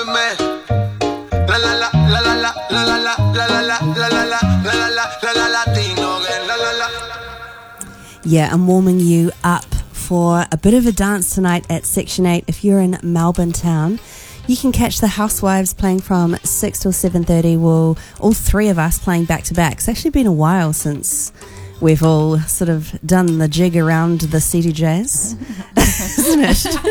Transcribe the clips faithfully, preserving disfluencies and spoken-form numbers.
La la la la la la la la la la la la la la la la la la Latino again. La la la. Yeah, I'm warming you up for a bit of a dance tonight at Section eight. If you're in Melbourne town, you can catch the Housewives playing from six till seven thirty. We'll, all three of us playing back to back. It's actually been a while since we've all sort of done the jig around the C D Js, isn't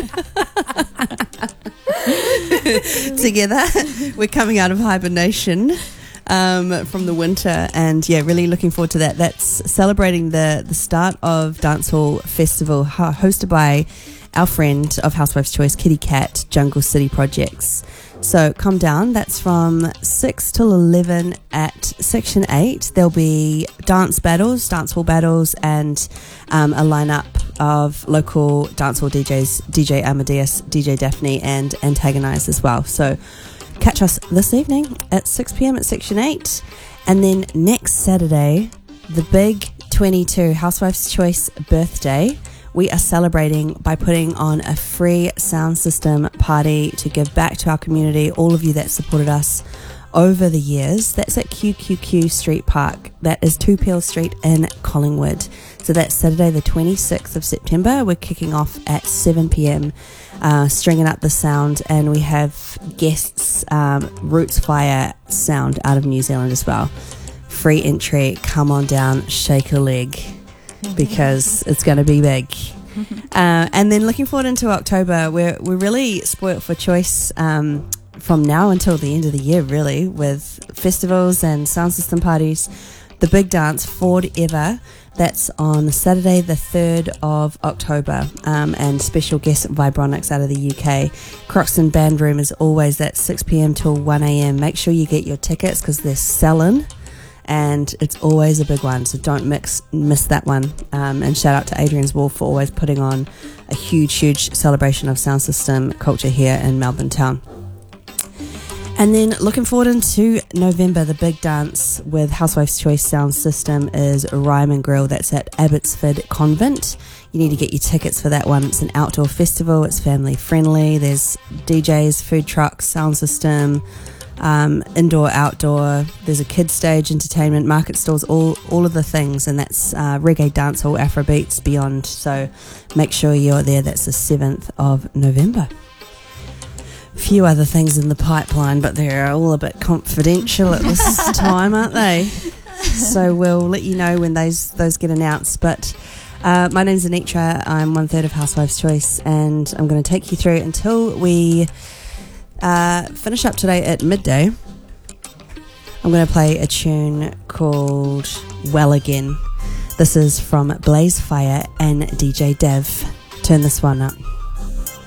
it? Together. We're coming out of hibernation um, from the winter, and yeah, really looking forward to that. That's celebrating the, the start of Dancehall Festival, ho- hosted by our friend of Housewives' Choice, Kitty Cat, Jungle City Projects. So come down. That's from six till eleven at Section eight. There'll be dance battles, dancehall battles, and um, a lineup of local dancehall D Js, D J Amadeus, D J Daphne, and Antagonize as well. So catch us this evening at six p.m. at Section eight. And then next Saturday, the big twenty-two Housewives' Choice birthday, we are celebrating by putting on a free sound system party to give back to our community, all of you that supported us over the years. That's at Q Q Q Street Park. That is two Peel Street in Collingwood. So that's Saturday the twenty-sixth of September. We're kicking off at seven p.m, uh, stringing up the sound, and we have guests, um, Roots Fire Sound out of New Zealand as well. Free entry, come on down, shake a leg, because it's going to be big. Uh, and then looking forward into October, we're, we're really spoilt for choice um, from now until the end of the year, really, with festivals and sound system parties. The Big Dance, Ford Ever, that's on Saturday the third of October, um, and special guest Vibronics out of the U K. Croxton Band Room is always at six p.m. till one a.m. Make sure you get your tickets because they're selling, and it's always a big one, so don't mix miss that one. Um, and shout out to Adrian's Wolf for always putting on a huge, huge celebration of sound system culture here in Melbourne town. And then looking forward into November, the big dance with Housewives' Choice Sound System is Rhyme and Grill. That's at Abbotsford Convent. You need to get your tickets for that one. It's an outdoor festival. It's family friendly. There's D Js, food trucks, sound system, um, indoor, outdoor. There's a kids stage, entertainment, market stalls, all all of the things. And that's uh, reggae, dancehall, Afrobeats, beyond. So make sure you're there. That's the seventh of November. Few other things in the pipeline, but they're all a bit confidential at this time, aren't they? So we'll let you know when those those get announced. But uh, my name's Anitra. I'm one third of Housewives' Choice, and I'm going to take you through until we uh, finish up today at midday. I'm going to play a tune called Well Again. This is from Blaze Fire and D J Dev. Turn this one up.